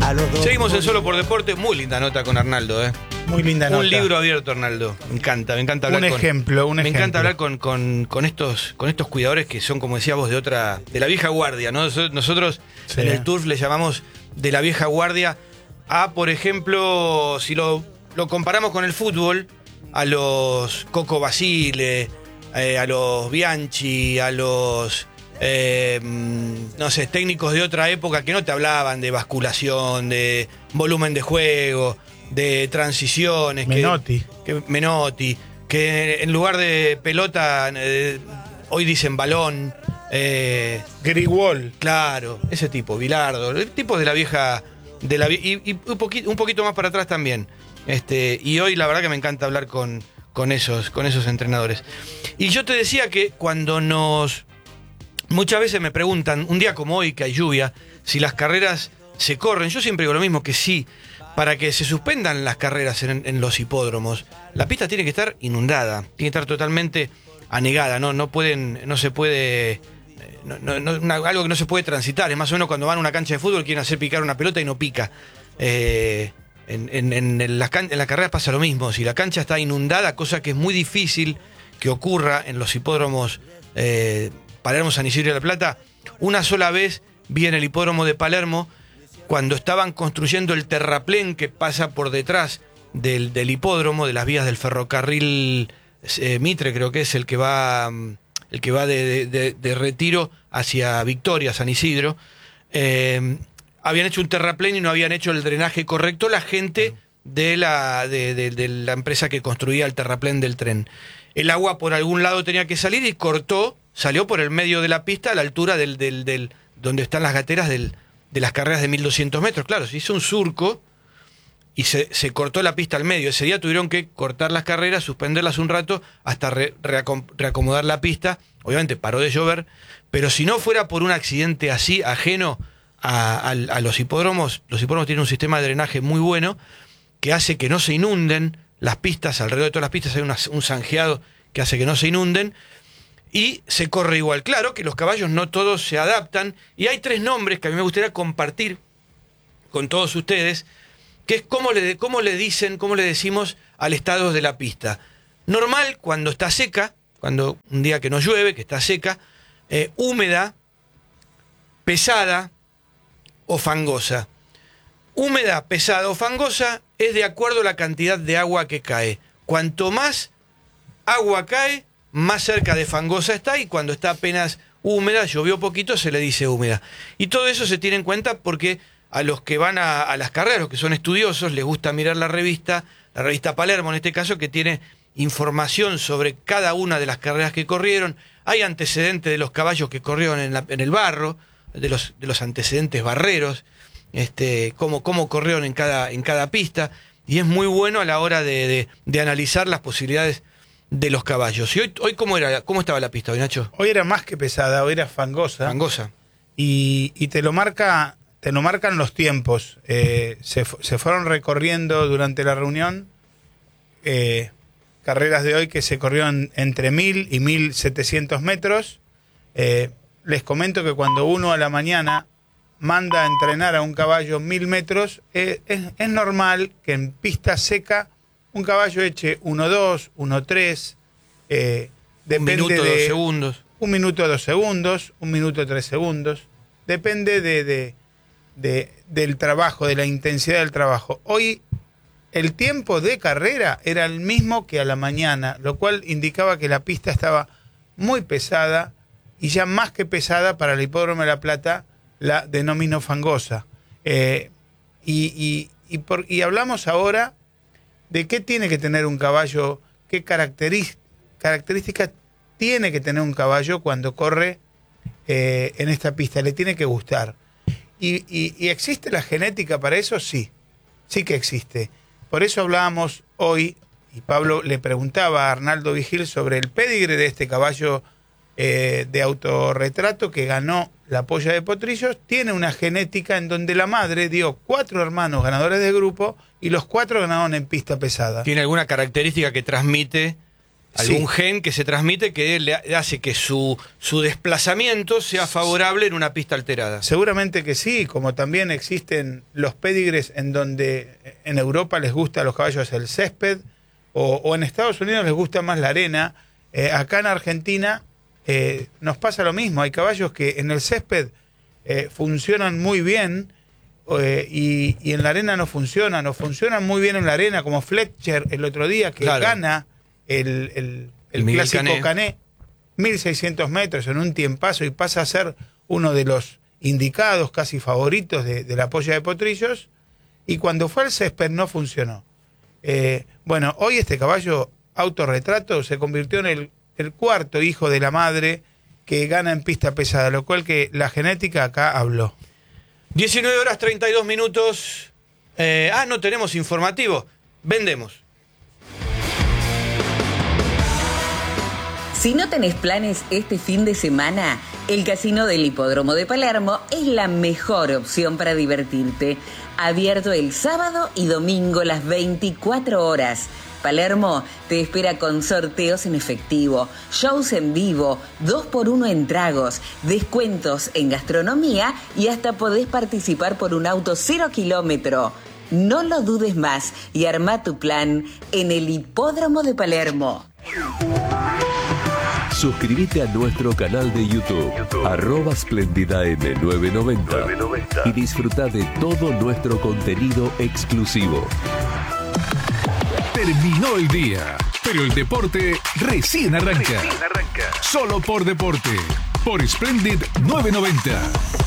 A los dos. Seguimos en Solo por Deporte. Muy linda nota con Arnaldo, ¿eh? Muy linda nota. Un libro abierto, Arnaldo. Me encanta hablar Un ejemplo. Me encanta hablar con estos cuidadores que son, como decía vos, de la vieja guardia, ¿no? Nosotros Sí. en el Turf le llamamos de la vieja guardia a, por ejemplo, si lo comparamos con el fútbol, a los Coco Basile, a los Bianchi, a los no sé, técnicos de otra época que no te hablaban de basculación, de volumen de juego, de transiciones. Menotti, que en lugar de pelota hoy dicen balón. Grigol. Claro, ese tipo, Bilardo, el tipo de la vieja. Y un poquito más para atrás también. Y hoy la verdad que me encanta hablar con esos entrenadores. Y yo te decía que muchas veces me preguntan, un día como hoy que hay lluvia, si las carreras se corren. Yo siempre digo lo mismo, que sí. Para que se suspendan las carreras en los hipódromos, la pista tiene que estar inundada, tiene que estar totalmente anegada, algo que no se puede transitar. Es más o menos cuando van a una cancha de fútbol, quieren hacer picar una pelota y no pica. En la carrera pasa lo mismo. Si la cancha está inundada, cosa que es muy difícil que ocurra en los hipódromos Palermo, San Isidro de la Plata. Una sola vez vi en el hipódromo de Palermo, cuando estaban construyendo el terraplén que pasa por detrás del hipódromo, de las vías del ferrocarril Mitre, creo que es el que va de Retiro hacia Victoria, San Isidro. Habían hecho un terraplén y no habían hecho el drenaje correcto la gente de la empresa que construía el terraplén del tren. El agua por algún lado tenía que salir y salió por el medio de la pista a la altura donde están las gateras de las carreras de 1200 metros. Claro, se hizo un surco y se cortó la pista al medio. Ese día tuvieron que cortar las carreras, suspenderlas un rato hasta reacomodar la pista. Obviamente paró de llover, pero si no fuera por un accidente así, ajeno a los hipódromos tienen un sistema de drenaje muy bueno que hace que no se inunden las pistas. Alrededor de todas las pistas hay un zanjeado que hace que no se inunden. Y se corre igual. Claro que los caballos no todos se adaptan. Y hay 3 nombres que a mí me gustaría compartir con todos ustedes, que es cómo le decimos al estado de la pista. Normal, cuando está seca, cuando un día que no llueve, que está seca, húmeda, pesada o fangosa. Húmeda, pesada o fangosa es de acuerdo a la cantidad de agua que cae. Cuanto más agua cae, más cerca de fangosa está, y cuando está apenas húmeda, llovió poquito, se le dice húmeda. Y todo eso se tiene en cuenta porque a los que van a las carreras, los que son estudiosos, les gusta mirar la revista Palermo en este caso, que tiene información sobre cada una de las carreras que corrieron. Hay antecedentes de los caballos que corrieron en el barro, de los antecedentes barreros, cómo corrieron en cada pista, y es muy bueno a la hora de analizar las posibilidades de los caballos. ¿Y hoy cómo estaba la pista hoy, Nacho? Hoy era más que pesada, hoy era fangosa. Fangosa. Y te lo marcan los tiempos. Se fueron recorriendo durante la reunión carreras de hoy que se corrieron entre 1000 y 1700 metros. Les comento que cuando uno a la mañana manda a entrenar a un caballo 1000 metros, es normal que en pista seca un caballo eche 1-2, 1-3, depende un minuto, de 2 segundos. 1 minuto, 2 segundos, 1 minuto, 3 segundos. Depende del trabajo, de la intensidad del trabajo. Hoy el tiempo de carrera era el mismo que a la mañana, lo cual indicaba que la pista estaba muy pesada, y ya más que pesada para el Hipódromo de La Plata la denomino fangosa. Y hablamos ahora de qué tiene que tener un caballo, qué características tiene que tener un caballo cuando corre en esta pista. Le tiene que gustar. ¿Y existe la genética para eso? Sí que existe. Por eso hablábamos hoy, y Pablo le preguntaba a Arnaldo Vigil sobre el pedigre de este caballo de autorretrato que ganó la Polla de Potrillos. Tiene una genética en donde la madre dio 4 hermanos ganadores de grupo y los 4 ganaron en pista pesada. ¿Tiene alguna característica que transmite algún gen que se transmite que le hace que su desplazamiento sea favorable en una pista alterada. Seguramente que sí, como también existen los pédigres en donde en Europa les gusta a los caballos el césped, o en Estados Unidos les gusta más la arena. Acá en Argentina nos pasa lo mismo, hay caballos que en el césped funcionan muy bien, y en la arena no funcionan, o funcionan muy bien en la arena, como Fletcher el otro día, que gana el clásico Canet, 1600 metros en un tiempazo, y pasa a ser uno de los indicados, casi favoritos de la polla de potrillos, y cuando fue al césped no funcionó. Bueno, hoy este caballo autorretrato se convirtió en el cuarto hijo de la madre que gana en pista pesada, lo cual que la genética acá habló. 19 horas 32 minutos. No tenemos informativo. Vendemos. Si no tenés planes este fin de semana, el Casino del Hipódromo de Palermo es la mejor opción para divertirte. Abierto el sábado y domingo las 24 horas. Palermo te espera con sorteos en efectivo, shows en vivo, 2x1 en tragos, descuentos en gastronomía y hasta podés participar por un auto 0 kilómetro. No lo dudes más y arma tu plan en el Hipódromo de Palermo. Suscríbete a nuestro canal de YouTube, @SplendidaM990 y disfruta de todo nuestro contenido exclusivo. Terminó el día, pero el deporte recién arranca. Solo por Deporte, por Splendid 990.